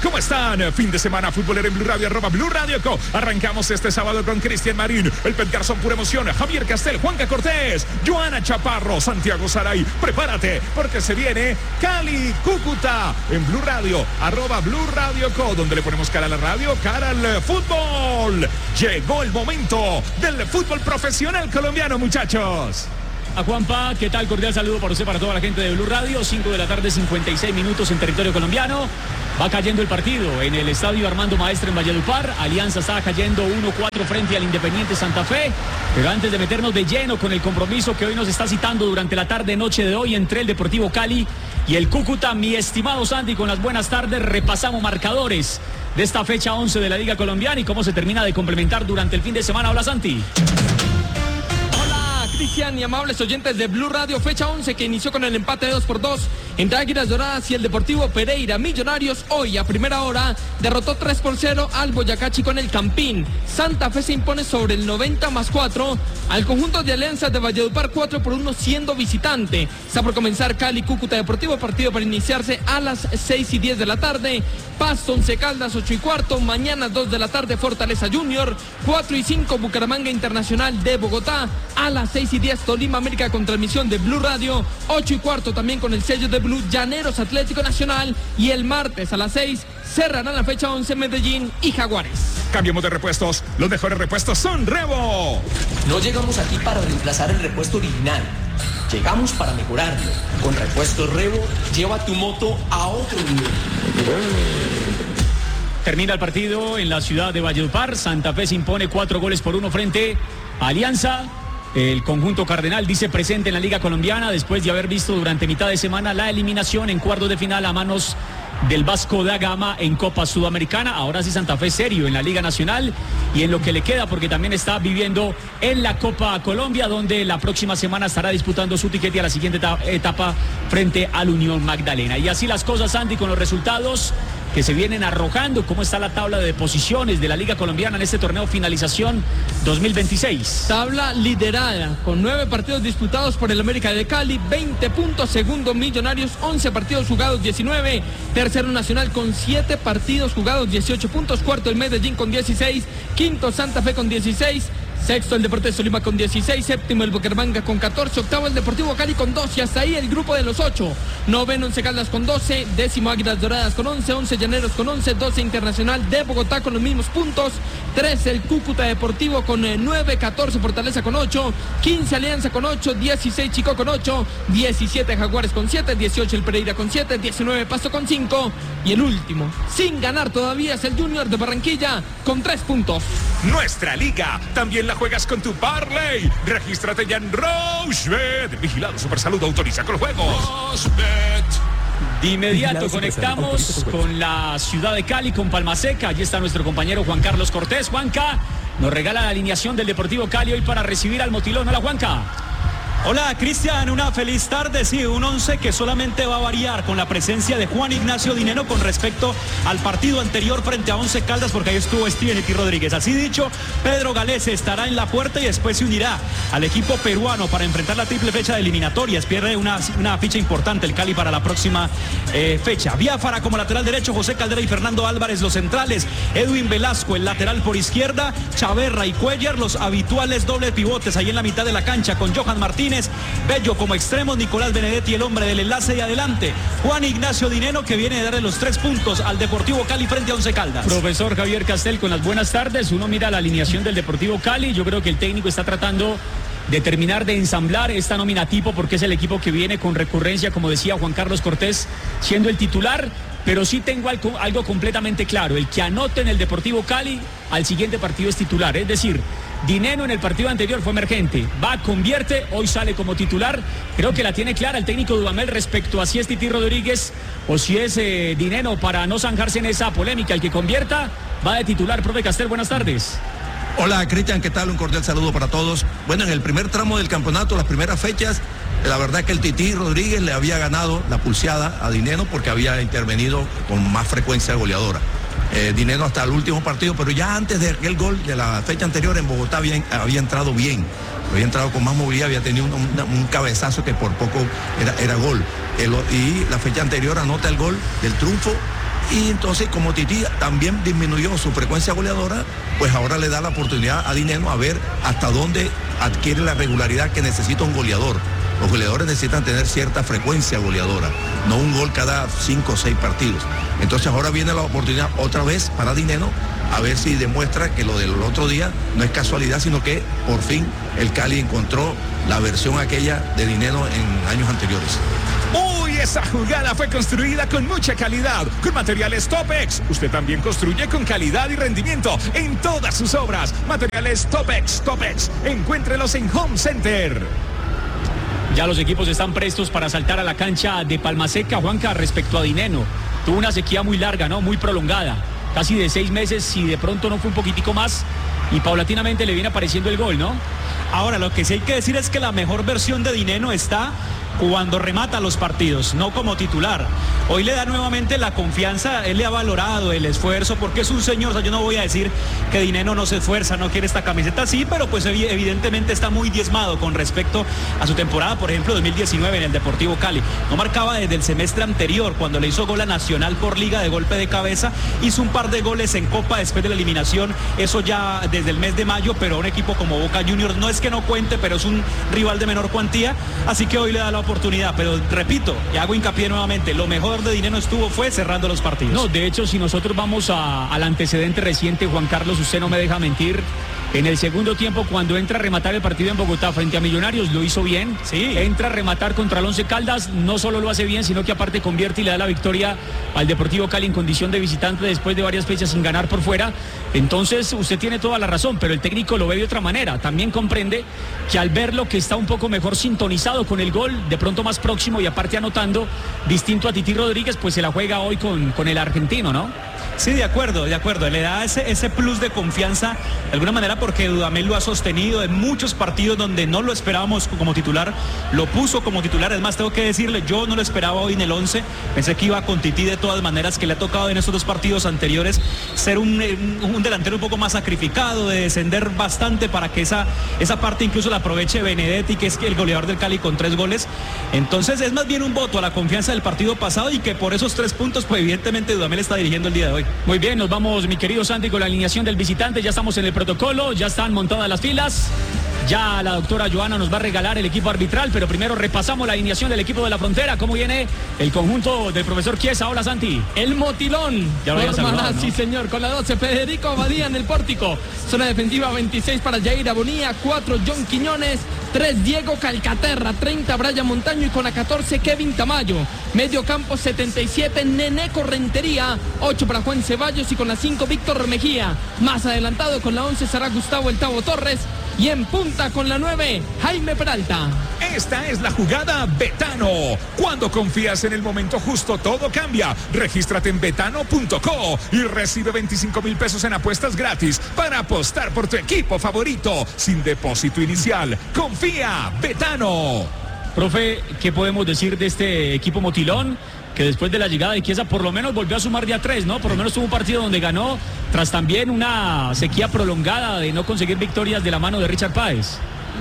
¿Cómo están? Fin de semana futbolero en Blue Radio, @Blue Radio Co. Arrancamos este sábado con Cristian Marín, el Garzón pura emoción, Javier Castel, Juanca Cortés, Joana Chaparro, Santiago Saray. Prepárate porque se viene Cali, Cúcuta en Blue Radio, @Blue Radio Co, donde le ponemos cara a la radio, cara al fútbol. Llegó el momento del fútbol profesional colombiano, muchachos. A Juanpa, ¿qué tal? Cordial saludo para usted, para toda la gente de Blue Radio. 5 de la tarde, 56 minutos en territorio colombiano. Va cayendo el partido en el estadio Armando Maestre en Valledupar. Alianza está cayendo 1-4 frente al Independiente Santa Fe. Pero antes de meternos de lleno con el compromiso que hoy nos está citando durante la tarde-noche de hoy entre el Deportivo Cali y el Cúcuta, mi estimado Santi, con las buenas tardes, repasamos marcadores de esta fecha 11 de la Liga Colombiana y cómo se termina de complementar durante el fin de semana. Hola, Santi. Cristian y amables oyentes de Blue Radio, fecha 11 que inició con el empate de 2-2 entre Águilas Doradas y el Deportivo Pereira. Millonarios hoy a primera hora derrotó 3-0 al Boyacá Chico en el Campín. Santa Fe se impone sobre el 90+4 al conjunto de Alianza de Valledupar 4-1 siendo visitante. Está por comenzar Cali Cúcuta Deportivo, partido para iniciarse a las 6:10 de la tarde. Pasto, Once Caldas 8:15, mañana 2 de la tarde Fortaleza Junior, 4:05 Bucaramanga Internacional de Bogotá, a las 6:10 Tolima América con transmisión de Blue Radio, 8:15 también con el sello de Blue Llaneros Atlético Nacional, y el martes a las 6 cerrarán la fecha 11 Medellín y Jaguares. Cambiemos de repuestos, los mejores repuestos son Revo. No llegamos aquí para reemplazar el repuesto original, llegamos para mejorarlo. Con Repuestos Revo, lleva tu moto a otro nivel. Termina el partido en la ciudad de Valledupar. Santa Fe se impone 4-1 frente a Alianza. El conjunto cardenal dice presente en la Liga Colombiana después de haber visto durante mitad de semana la eliminación en cuartos de final a manos del Vasco da Gama en Copa Sudamericana. Ahora sí Santa Fe serio en la Liga Nacional y en lo que le queda, porque también está viviendo en la Copa Colombia, donde la próxima semana estará disputando su tiquete a la siguiente etapa frente al Unión Magdalena. Y así las cosas, Santi, con los resultados que se vienen arrojando. ¿Cómo está la tabla de posiciones de la Liga Colombiana en este torneo finalización 2026? Tabla liderada con 9 partidos disputados por el América de Cali, 20 puntos. Segundo Millonarios, 11 partidos jugados, 19. Tercero Nacional con 7 partidos jugados, 18 puntos. Cuarto el Medellín con 16. Quinto Santa Fe con 16. Sexto el Deportes Tolima con 16, séptimo el Bucaramanga con 14, octavo el Deportivo Cali con 12, hasta ahí el grupo de los 8. Noveno Once Caldas con 12, décimo Águilas Doradas con 11, 11 Llaneros con 11, 12 Internacional de Bogotá con los mismos puntos, 13 el Cúcuta Deportivo con 9, 14 Fortaleza con 8, 15 Alianza con 8, 16 Chico con 8, 17 Jaguares con 7, 18 el Pereira con 7, 19 Pasto con 5 y el último, sin ganar todavía, es el Junior de Barranquilla con 3 puntos. Nuestra liga también la juegas con tu Parley. Regístrate ya en Rochebet. Vigilado Supersalud, autoriza con juegos. Rochebet. De inmediato conectamos con la ciudad de Cali, con Palmaseca. Allí está nuestro compañero Juan Carlos Cortés. Juanca nos regala la alineación del Deportivo Cali hoy para recibir al Motilón. Hola, Juanca. Hola Cristian, una feliz tarde. Sí, un 11 que solamente va a variar con la presencia de Juan Ignacio Dineno con respecto al partido anterior frente a Once Caldas, porque ahí estuvo Steven Eti Rodríguez. Así dicho, Pedro Galese estará en la puerta y después se unirá al equipo peruano para enfrentar la triple fecha de eliminatorias. Pierde una ficha importante el Cali para la próxima fecha. Biafara como lateral derecho, José Caldera y Fernando Álvarez los centrales, Edwin Velasco el lateral por izquierda, Chaverra y Cuellar los habituales dobles pivotes ahí en la mitad de la cancha, con Johan Martínez, Bello como extremos, Nicolás Benedetti el hombre del enlace y adelante Juan Ignacio Dineno, que viene de darle los 3 puntos al Deportivo Cali frente a Once Caldas. Profesor Javier Castel, con las buenas tardes. Uno mira la alineación del Deportivo Cali. Yo creo que el técnico está tratando de terminar de ensamblar esta nómina tipo, porque es el equipo que viene con recurrencia, como decía Juan Carlos Cortés, siendo el titular. Pero sí tengo algo completamente claro: el que anote en el Deportivo Cali al siguiente partido es titular. Es decir, Dineno en el partido anterior fue emergente, va, convierte, hoy sale como titular. Creo que la tiene clara el técnico Dudamel respecto a si es Titi Rodríguez o si es Dineno, para no zanjarse en esa polémica. El que convierta va de titular. Profe Castel, buenas tardes. Hola Cristian, ¿qué tal? Un cordial saludo para todos. Bueno, en el primer tramo del campeonato, las primeras fechas, la verdad es que el Titi Rodríguez le había ganado la pulseada a Dineno porque había intervenido con más frecuencia goleadora. Dineno hasta el último partido, pero ya antes de aquel gol de la fecha anterior en Bogotá había entrado bien, había entrado con más movilidad, había tenido un cabezazo que por poco era gol. Y la fecha anterior anota el gol del triunfo Y entonces, como Tití también disminuyó su frecuencia goleadora, pues ahora le da la oportunidad a Dineno a ver hasta dónde adquiere la regularidad que necesita un goleador. Los goleadores necesitan tener cierta frecuencia goleadora, no un gol cada 5 o 6 partidos. Entonces ahora viene la oportunidad otra vez para Dineno, a ver si demuestra que lo del otro día no es casualidad, sino que por fin el Cali encontró la versión aquella de Dineno en años anteriores. Uy, esa jugada fue construida con mucha calidad, con materiales Topex. Usted también construye con calidad y rendimiento en todas sus obras. Materiales Topex. Encuéntrelos en Home Center. Ya los equipos están prestos para saltar a la cancha de Palmaseca. Juanca, respecto a Dineno, tuvo una sequía muy larga, ¿no? Muy prolongada, casi de 6 meses, y de pronto no fue un poquitico más, y paulatinamente le viene apareciendo el gol, ¿no? Ahora, lo que sí hay que decir es que la mejor versión de Dineno está cuando remata los partidos, no como titular. Hoy le da nuevamente la confianza, él le ha valorado el esfuerzo, porque es un señor. O sea, yo no voy a decir que Dineno no se esfuerza, no quiere esta camiseta, sí, pero pues evidentemente está muy diezmado con respecto a su temporada, por ejemplo, 2019 en el Deportivo Cali. No marcaba desde el semestre anterior, cuando le hizo gol a Nacional por liga de golpe de cabeza, hizo un par de goles en Copa después de la eliminación, eso ya desde el mes de mayo, pero un equipo como Boca Juniors no es que no cuente, pero es un rival de menor cuantía, así que hoy le da la oportunidad. Pero repito, y hago hincapié nuevamente, lo mejor de Dineno fue cerrando los partidos. No, de hecho, si nosotros vamos al antecedente reciente, Juan Carlos, usted no me deja mentir, en el segundo tiempo, cuando entra a rematar el partido en Bogotá frente a Millonarios, lo hizo bien. Sí. Entra a rematar contra el Once Caldas, no solo lo hace bien, sino que aparte convierte y le da la victoria al Deportivo Cali en condición de visitante después de varias fechas sin ganar por fuera. Entonces, usted tiene toda la razón, pero el técnico lo ve de otra manera. También comprende que al verlo que está un poco mejor sintonizado con el gol, de pronto más próximo y aparte anotando, distinto a Tití Rodríguez, pues se la juega hoy con el argentino, ¿no? Sí, de acuerdo. Le da ese plus de confianza, de alguna manera, porque Dudamel lo ha sostenido en muchos partidos donde no lo esperábamos como titular, lo puso como titular. Es más, tengo que decirle, yo no lo esperaba hoy en el 11, pensé que iba con Tití de todas maneras, que le ha tocado en estos 2 partidos anteriores ser un delantero un poco más sacrificado, de descender bastante para que esa parte incluso la aproveche Benedetti, que es el goleador del Cali con 3 goles. Entonces es más bien un voto a la confianza del partido pasado, y que por esos 3 puntos, pues evidentemente Dudamel está dirigiendo el día de hoy. Muy bien, nos vamos, mi querido Santi, con la alineación del visitante. Ya estamos en el protocolo, ya están montadas las filas. Ya la doctora Joana nos va a regalar el equipo arbitral, pero primero repasamos la alineación del equipo de la Frontera. ¿Cómo viene el conjunto del profesor Chiesa? Hola, Santi. El Motilón. Ya lo habían saludado, ¿no? Sí, señor. Con la 12, Federico Abadía en el pórtico. Zona defensiva 26 para Jair Abonía, 4 John Quiñones, 3 Diego Calcaterra, 30 Brian Montaño y con la 14 Kevin Tamayo. Medio campo 77 Neneco Rentería, 8 para Juan Ceballos y con la 5 Víctor Mejía. Más adelantado con la 11 será Gustavo El Tavo Torres. Y en punta con la 9, Jaime Peralta. Esta es la jugada Betano. Cuando confías en el momento justo, todo cambia. Regístrate en betano.co y recibe 25,000 pesos en apuestas gratis para apostar por tu equipo favorito, sin depósito inicial. Confía, Betano. Profe, ¿qué podemos decir de este equipo Motilón? Que después de la llegada de Chiesa por lo menos volvió a sumar de a 3, ¿no? Por lo menos tuvo un partido donde ganó, tras también una sequía prolongada de no conseguir victorias de la mano de Richard Páez.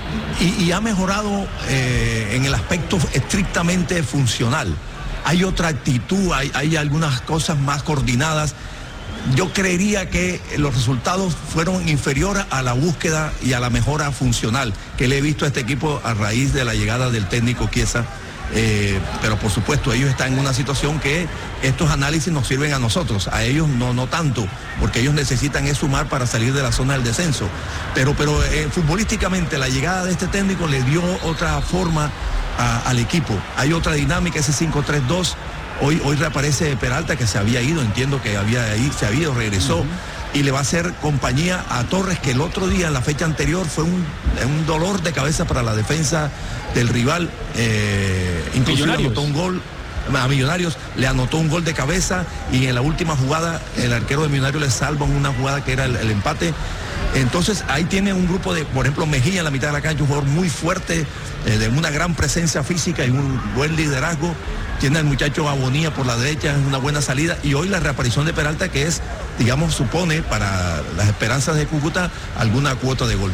Y ha mejorado en el aspecto estrictamente funcional. Hay otra actitud, hay algunas cosas más coordinadas. Yo creería que los resultados fueron inferiores a la búsqueda y a la mejora funcional que le he visto a este equipo a raíz de la llegada del técnico Chiesa. Pero por supuesto ellos están en una situación que estos análisis nos sirven a nosotros, a ellos no tanto, porque ellos necesitan es sumar para salir de la zona del descenso, pero futbolísticamente la llegada de este técnico le dio otra forma al equipo, hay otra dinámica, ese 5-3-2. Hoy reaparece Peralta, que se había ido, entiendo que regresó. Y le va a hacer compañía a Torres, que el otro día, en la fecha anterior, fue un dolor de cabeza para la defensa del rival. Inclusive anotó un gol a Millonarios, le anotó un gol de cabeza, y en la última jugada el arquero de Millonarios le salva en una jugada que era el empate. Entonces ahí tiene un grupo de, por ejemplo, Mejía en la mitad de la cancha, un jugador muy fuerte, de una gran presencia física y un buen liderazgo. Tiene al muchacho Abonía por la derecha, es una buena salida, y hoy la reaparición de Peralta, que es, digamos, supone para las esperanzas de Cúcuta alguna cuota de gol.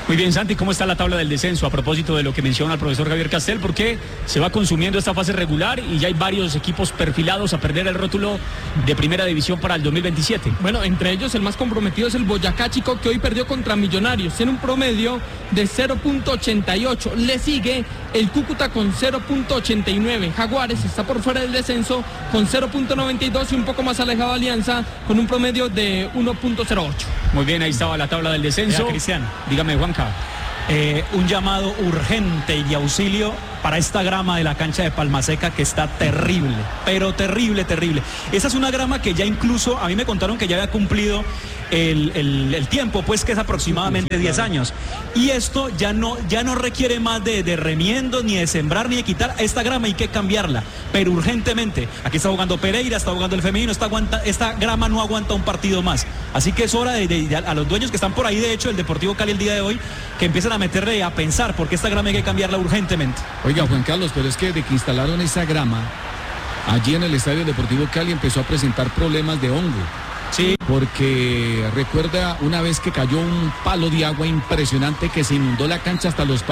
Muy bien, Santi, ¿cómo está la tabla del descenso? A propósito de lo que menciona el profesor Javier Castel, porque se va consumiendo esta fase regular y ya hay varios equipos perfilados a perder el rótulo de primera división para el 2027. Bueno, entre ellos el más comprometido es el Boyacá Chico, que hoy perdió contra Millonarios, tiene un promedio de 0.88. Le sigue el Cúcuta con 0.89. Jaguares está por fuera del descenso con 0.92 y un poco más alejado Alianza con un promedio de 1.08. Muy bien, ahí estaba la tabla del descenso. Cristian. Dígame, Juanca. Un llamado urgente y de auxilio para esta grama de la cancha de Palmaseca, que está terrible, pero terrible. Esa es una grama que ya incluso, a mí me contaron que ya había cumplido el tiempo, pues que es aproximadamente 10 años. Y esto ya no requiere más de remiendos, ni de sembrar, ni de quitar. Esta grama hay que cambiarla, pero urgentemente. Aquí está jugando Pereira, está jugando el femenino, esta grama no aguanta un partido más. Así que es hora a los dueños que están por ahí, de hecho, el Deportivo Cali el día de hoy, que empiecen a meterle a pensar, porque esta grama hay que cambiarla urgentemente. Oiga, Juan Carlos, pero es que de que instalaron esa grama, allí en el Estadio Deportivo Cali empezó a presentar problemas de hongo. Sí. Porque recuerda una vez que cayó un palo de agua impresionante que se inundó la cancha hasta los